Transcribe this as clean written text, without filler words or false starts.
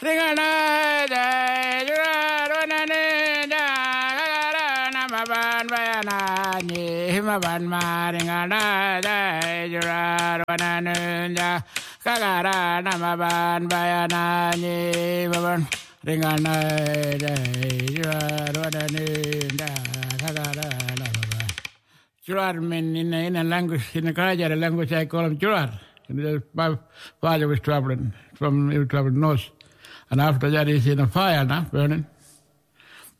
ringana jai juranane jagara namaban bayana ni maban maringana jai juranane jagara namaban bayana ni maban ringana jai juranane jagara namaban. Jurar mean in a language, in a Karaja language, I call him Jurar. My father was traveling from traveling north. And after that, he's in a fire now, burning.